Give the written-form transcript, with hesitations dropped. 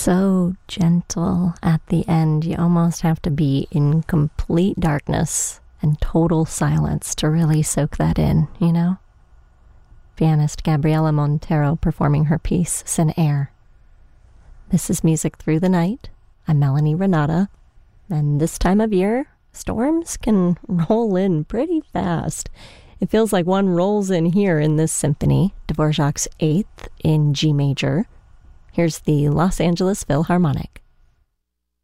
so gentle at the end. You almost have to be in complete darkness and total silence to really soak that in, you know? Pianist Gabriela Montero performing her piece, Sin Air. This is Music Through the Night. I'm Melanie Renata, and this time of year, storms can roll in pretty fast. It feels like one rolls in here in this symphony, Dvorak's 8th in G major. Here's the Los Angeles Philharmonic.